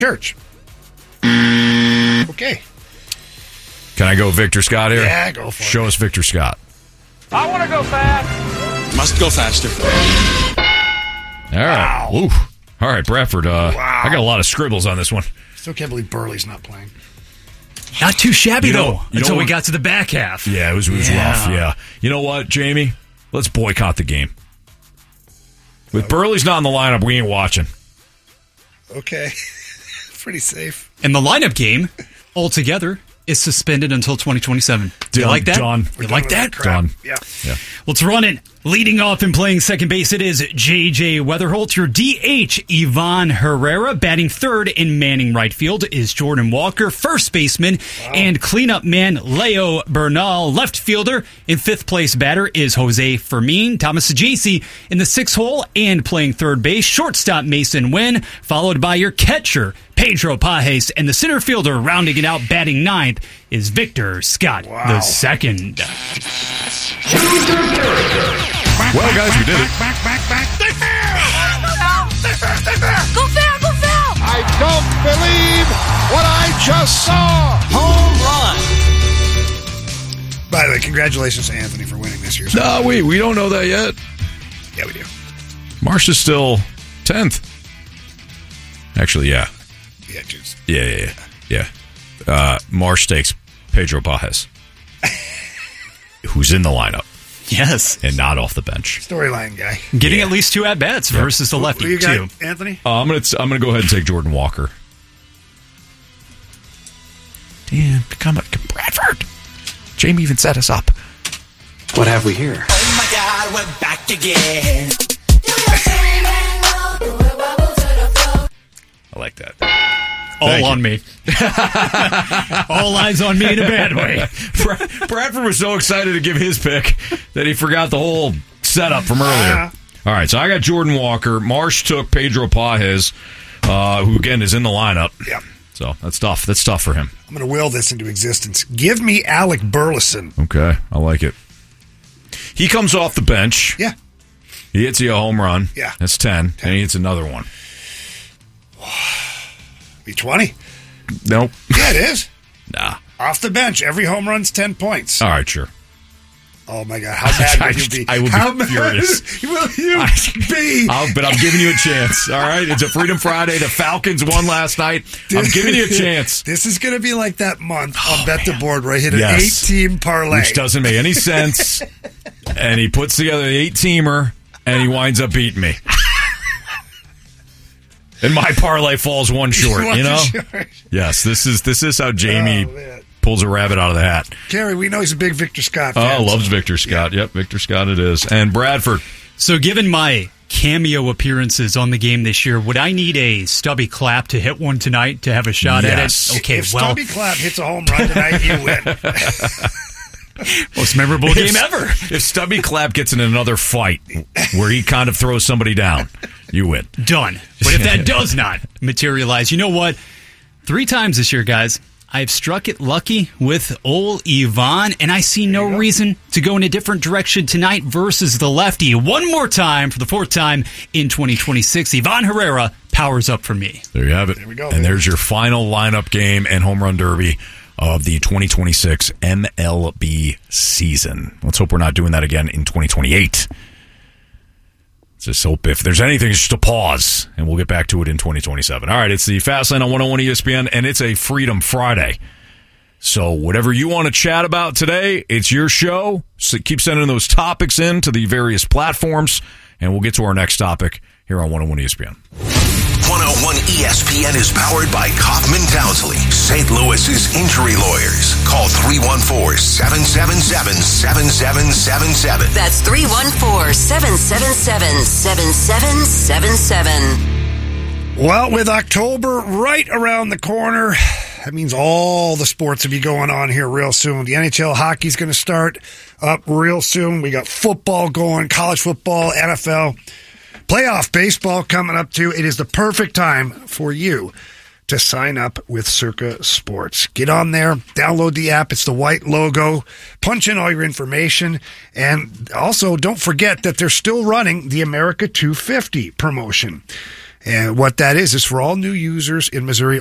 Church. Okay. Can I go Victor Scott here? Yeah, go for it. Show us Victor Scott. I want to go fast. Must go faster. All right. Wow. Oof. All right, Bradford. I got a lot of scribbles on this one. Still can't believe Burley's not playing. Not too shabby, though, until we what? got to the back half. Yeah, it was rough. Yeah. You know what, Jamie? Let's boycott the game. With Burley's not in the lineup, we ain't watching. Okay. Pretty safe. And the lineup game, altogether, is suspended until 2027. Do you like that? Done. You like that? Done. Yeah. Let's run it. Leading off and playing second base, it is J.J. Weatherholt. Your DH, Ivan Herrera. Batting third and manning right field is Jordan Walker. First baseman and cleanup man, Leo Bernal. Left fielder in fifth place batter is Jose Fermin. Thomas Ajacci in the sixth hole and playing third base. Shortstop Mason Wynn, followed by your catcher, Pedro Pajes. And the center fielder rounding it out, batting ninth, is Victor Scott the second. Well, guys, we did it. Back. Stay fair! Go fair, go fair! I don't believe what I just saw. Home run. By the way, congratulations to Anthony for winning this year. No, we don't know that yet. Yeah, we do. Marsh is still 10th. Actually, yeah. Yeah, just. Yeah. Marsh takes Pedro Pajes, who's in the lineup. Yes. And not off the bench. Storyline guy. Getting at least two at-bats versus the lefty, Who you got, too. Anthony? I'm gonna go ahead and take Jordan Walker. Damn, come on, Bradford. Jamie even set us up. What have we here? Oh my God, we're back again. I like that. All Thank on you. me. All eyes on me in a bad way. Bradford was so excited to give his pick that he forgot the whole setup from earlier. All right, so I got Jordan Walker. Marsh took Pedro Pajes, who, again, is in the lineup. Yeah. So that's tough. That's tough for him. I'm going to will this into existence. Give me Alec Burleson. Okay, I like it. He comes off the bench. Yeah. He hits you a home run. Yeah. That's 10. And he hits another one. Be 20. Nope. Yeah, it is. Nah. Off the bench. Every home run's 10 points. All right, sure. Oh, my God. How mad will you be? I will be How mad furious. will you be? But I'm giving you a chance. All right? It's a Freedom Friday. The Falcons won last night. I'm giving you a chance. This is going to be like that month on Bet the Board where I hit an Yes. 8-team parlay. Which doesn't make any sense. And he puts together the 8-teamer, and he winds up beating me. And my parlay falls one short, you know? Short. Yes, this is how Jamie man. pulls a rabbit out of the hat. Kerry, we know he's a big Victor Scott fan. Oh, loves Victor Scott. Yep, Victor Scott it is. And Bradford. So given my cameo appearences on the game this year, would I need a Stubby Clapp to hit one tonight to have a shot Yes. at it? Okay, If Stubby Clapp hits a home run tonight, you win. most memorable game ever. If Stubby Clapp gets in another fight where he kind of throws somebody down, you win. Done. But if that does not materialize, you know what? 3 times this year, guys, I've struck it lucky with old Ivan, and I see no reason to go in a different direction tonight versus the lefty. One more time for the 4th time in 2026. Ivan Herrera powers up for me. There you have it. There we go, and baby. there's your final lineup game and home run derby of the 2026 MLB season. Let's hope we're not doing that again in 2028. Let's just hope if there's anything, it's just a pause, and we'll get back to it in 2027. All right, it's the Fast Lane on 101 ESPN, and it's a Freedom Friday. So whatever you want to chat about today, it's your show. So keep sending those topics in to the various platforms, and we'll get to our next topic here on 101 ESPN. 101 ESPN is powered by Kaufman Townsley, St. Louis's injury lawyers. Call 314-777-7777. That's 314-777-7777. Well, with October right around the corner, that means all the sports will be going on here real soon. The NHL hockey's going to start up real soon. We got football going, college football, NFL. Playoff baseball coming up, too. It is the perfect time for you to sign up with Circa Sports. Get on there, download the app. It's the white logo. Punch in all your information. And also, don't forget that they're still running the America 250 promotion. And what that is for all new users in Missouri